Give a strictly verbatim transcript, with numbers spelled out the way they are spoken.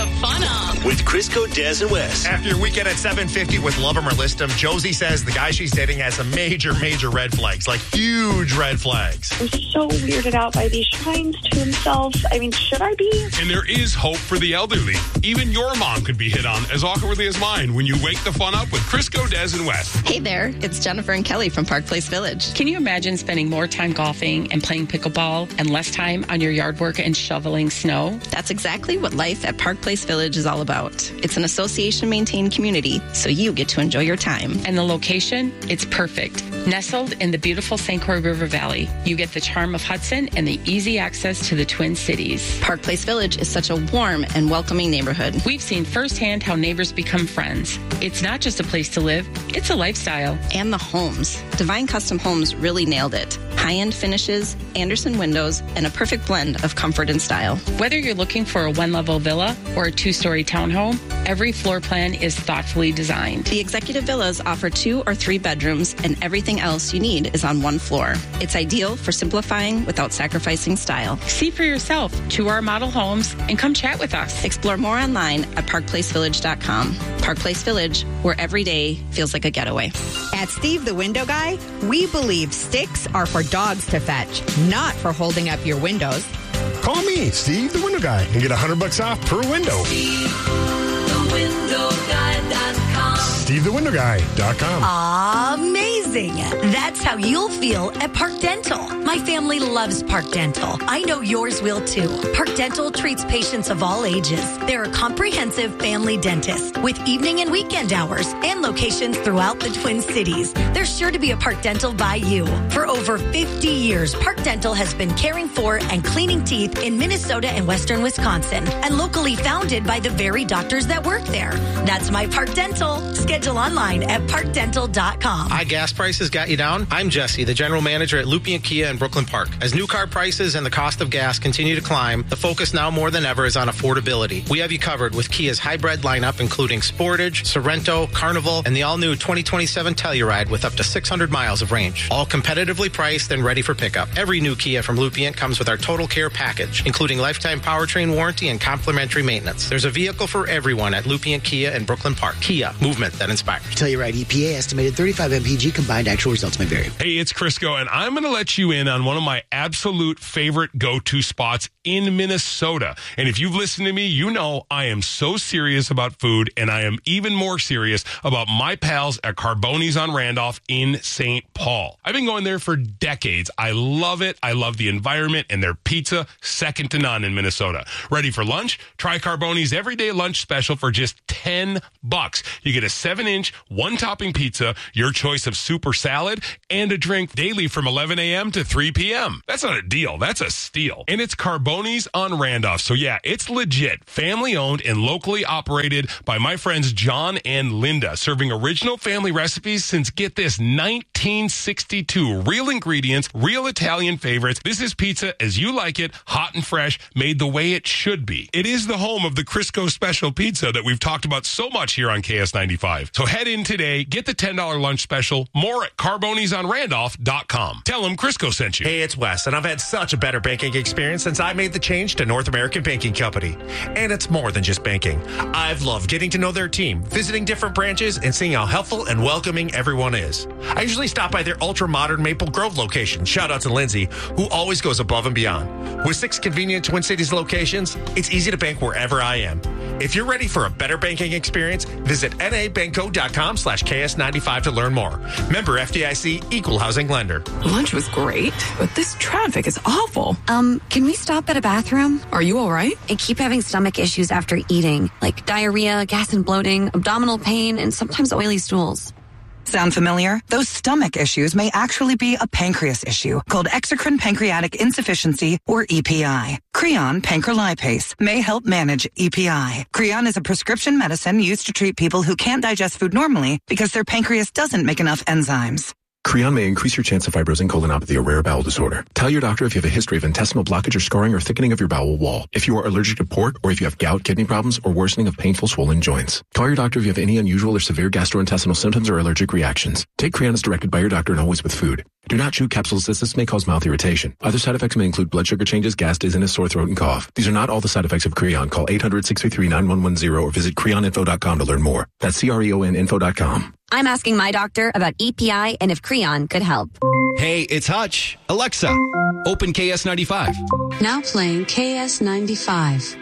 the fun up with Crisco, Des, and Wes. After your weekend at seven fifty with Love 'Em or List 'Em, Josie says the guy she's dating has some major, major red flags, like huge red flags. I'm so weirded out by these shrines to himself. I mean, should I be? And there is hope for the elderly. Even your mom could be hit on as awkwardly as mine when you wake the fun up with Crisco, Des, and Wes. Hey there, it's Jennifer and Kelly from Park Place Village. Can you imagine spending more time golfing and playing pickleball and less time on your yard work and shoveling snow? That's exactly what life at Park Place Village is all about. It's an association-maintained community, so you get to enjoy your time. And the location? It's perfect. Nestled in the beautiful Saint Croix River Valley, you get the charm of Hudson and the easy access to the Twin Cities. Park Place Village is such a warm and welcoming neighborhood. We've seen firsthand how neighbors become friends. It's not just a place to live, it's a lifestyle. And the homes. Divine Custom Homes really nailed it. High-end finishes, Anderson windows, and a perfect blend of comfort and style. Whether you're looking for a one-level villa or a two-story townhome, every floor plan is thoughtfully designed. The executive villas offer two or three bedrooms, and everything else you need is on one floor. It's ideal for simplifying without sacrificing style. See for yourself. Tour our model homes and come chat with us. Explore more online at park place village dot com. Park Place Village, where every day feels like a getaway. At Steve the Window Guy, we believe sticks are for dogs to fetch, not for holding up your windows. Call me, Steve the Window Guy, and get one hundred bucks off per window. Steve the Window Guy dot com. Steve the Window Guy dot com. Amazing. That's how you'll feel at Park Dental. My family loves Park Dental. I know yours will too. Park Dental treats patients of all ages. They're a comprehensive family dentist with evening and weekend hours and locations throughout the Twin Cities. There's sure to be a Park Dental by you. For over fifty years, Park Dental has been caring for and cleaning teeth in Minnesota and Western Wisconsin, and locally founded by the very doctors that work there. That's my Park Dental. Schedule online at park dental dot com. High gas prices got you down? I'm Jesse, the general manager at Lupien Kia in Brooklyn Park. As new car prices and the cost of gas continue to climb, the focus now more than ever is on affordability. We have you covered with Kia's hybrid lineup, including Sportage, Sorento, Carnival, and the all-new twenty twenty-seven Telluride with up to six hundred miles of range. All competitively priced and ready for pickup. Every new Kia from Lupien comes with our Total Care package, including lifetime powertrain warranty and complimentary maintenance. There's a vehicle for everyone at Lupien Kia in Brooklyn Park. Kia, movement that inspires. Telluride E P A estimated thirty-five M P G, combined actual results may vary. Hey, it's Crisco, and I'm going to let you in on one of my absolute favorite go-to spots in Minnesota. And if you've listened to me, you know I am so serious about food, and I am even more serious about my pals at Carboni's on Randolph in Saint Paul. I've been going there for decades. I love it. I love the environment, and their pizza, second to none in Minnesota. Ready for lunch? Try Carboni's everyday lunch special for just ten bucks. You get a seven inch, one-topping pizza, your choice of soup or salad, and a drink daily from eleven a.m. to three p.m. That's not a deal. That's a steal. And it's Carboni's on Randolph. So yeah, it's legit. Family-owned and locally operated by my friends John and Linda, serving original family recipes since, get this, nineteen sixty-two. Real ingredients, real Italian favorites. This is pizza as you like it, hot and fresh, made the way it should be. It is the home of the Crisco Special Pizza that we've talked about so much here on K S ninety-five. So head in today, get the ten dollars lunch special, more at carbonis on randolph dot com. Tell them Crisco sent you. Hey, it's Wes, and I've had such a better banking experience since I made the change to North American Banking Company. And it's more than just banking. I've loved getting to know their team, visiting different branches, and seeing how helpful and welcoming everyone is. I usually stop by their ultra-modern Maple Grove location. Shout out to Lindsay, who always goes above and beyond. With six convenient Twin Cities locations, it's easy to bank wherever I am. If you're ready for a better banking experience, visit nabanco dot com slash K S ninety-five to learn more. Member F D I C, Equal Housing Lender. Lunch was great, but this traffic is awful. Um, can we stop at a bathroom? Are you all right? I keep having stomach issues after eating, like diarrhea, gas and bloating, abdominal pain, and sometimes oily stools. Sound familiar? Those stomach issues may actually be a pancreas issue called exocrine pancreatic insufficiency, or E P I. Creon pancrelipase may help manage E P I. Creon is a prescription medicine used to treat people who can't digest food normally because their pancreas doesn't make enough enzymes. Creon may increase your chance of fibrosing colonopathy, a rare bowel disorder. Tell your doctor if you have a history of intestinal blockage or scarring or thickening of your bowel wall, if you are allergic to pork, or if you have gout, kidney problems, or worsening of painful swollen joints. Call your doctor if you have any unusual or severe gastrointestinal symptoms or allergic reactions. Take Creon as directed by your doctor and always with food. Do not chew capsules as this may cause mouth irritation. Other side effects may include blood sugar changes, gas, dizziness, sore throat, and cough. These are not all the side effects of Creon. Call eight hundred, six three three, nine one one zero or visit creon info dot com to learn more. That's C R E O N info dot com. I'm asking my doctor about E P I and if Creon could help. Hey, it's Hutch. Alexa, open K S ninety-five. Now playing K S ninety-five.